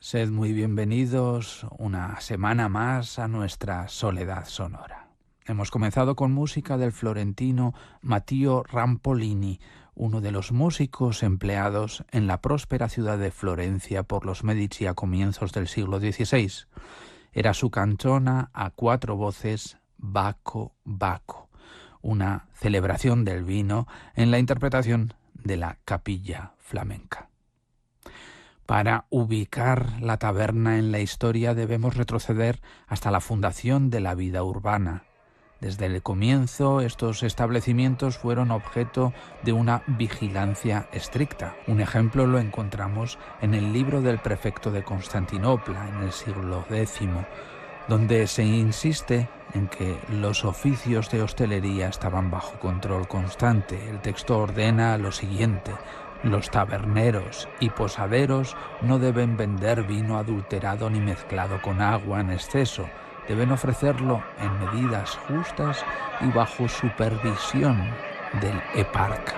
Sed muy bienvenidos una semana más a nuestra soledad sonora. Hemos comenzado con música del florentino Matteo Rampolini, uno de los músicos empleados en la próspera ciudad de Florencia por los Medici a comienzos del siglo XVI. Era su cantona a cuatro voces Bacco Bacco, una celebración del vino en la interpretación de la capilla flamenca. Para ubicar la taberna en la historia debemos retroceder hasta la fundación de la vida urbana. Desde el comienzo, estos establecimientos fueron objeto de una vigilancia estricta. Un ejemplo lo encontramos en el libro del prefecto de Constantinopla, en el siglo X, donde se insiste en que los oficios de hostelería estaban bajo control constante. El texto ordena lo siguiente: los taberneros y posaderos no deben vender vino adulterado ni mezclado con agua en exceso. Deben ofrecerlo en medidas justas y bajo supervisión del eparca.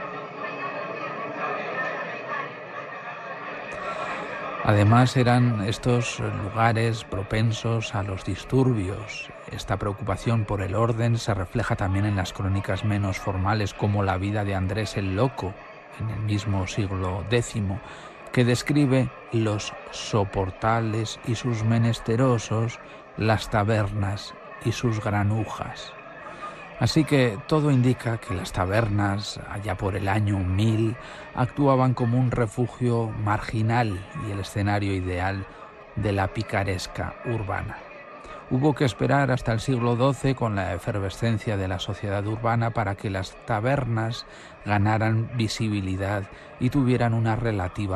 Además, eran estos lugares propensos a los disturbios. Esta preocupación por el orden se refleja también en las crónicas menos formales, como la vida de Andrés el Loco, en el mismo siglo X, que describe los soportales y sus menesterosos, las tabernas y sus granujas. Así que todo indica que las tabernas, allá por el año 1000, actuaban como un refugio marginal y el escenario ideal de la picaresca urbana. Hubo que esperar hasta el siglo XII, con la efervescencia de la sociedad urbana, para que las tabernas ganaran visibilidad y tuvieran una relativa